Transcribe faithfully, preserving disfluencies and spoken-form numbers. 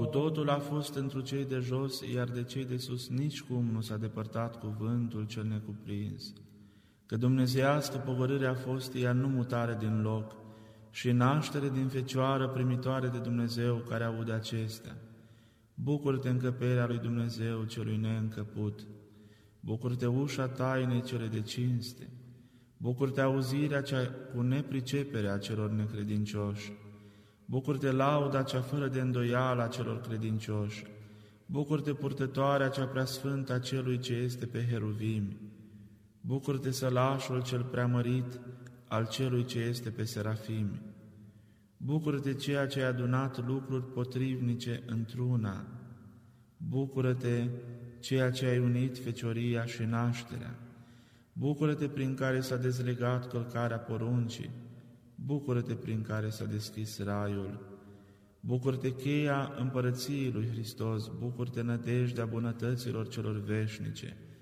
Cu totul a fost întru cei de jos, iar de cei de sus nicicum nu s-a depărtat cuvântul cel necuprins. Că dumnezeiască pogorâre a fost ea nu mutare din loc, și naștere din fecioară primitoare de Dumnezeu care aude acestea. Bucură-te încăperea lui Dumnezeu celui neîncăput, bucură-te ușa tainei cele de cinste, bucură-te auzirea cea cu nepricepere a celor necredincioși, bucură-te lauda cea fără de îndoială a celor credincioși, bucură-te purtătoarea cea preasfântă a celui ce este pe heruvimi, bucură-te sălașul cel preamărit al celui ce este pe serafimi, bucură-te ceea ce ai adunat lucruri potrivnice într-una, bucură-te ceea ce ai unit fecioria și nașterea, bucură-te prin care s-a dezlegat călcarea poruncii, bucură-te prin care s-a deschis raiul, bucură-te cheia împărăției lui Hristos, bucură-te nădejdea bunătăților celor veșnice,